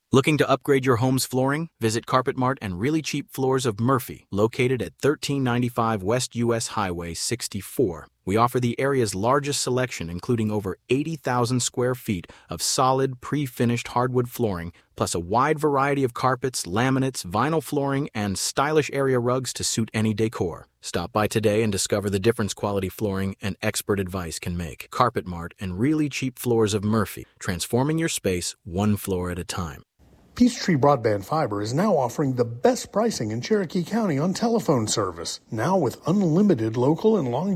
Looking to upgrade your home's flooring? Visit Carpet Mart and Really Cheap Floors of Murphy, located at 1395 West US Highway 64. We offer the area's largest selection, including over 80,000 square feet of solid, pre-finished hardwood flooring, plus a wide variety of carpets, laminates, vinyl flooring, and stylish area rugs to suit any decor. Stop by today and discover the difference quality flooring and expert advice can make. Carpet Mart and Really Cheap Floors of Murphy, transforming your space one floor at a time. Peachtree Broadband Fiber is now offering the best pricing in Cherokee County on telephone service, now with unlimited local and long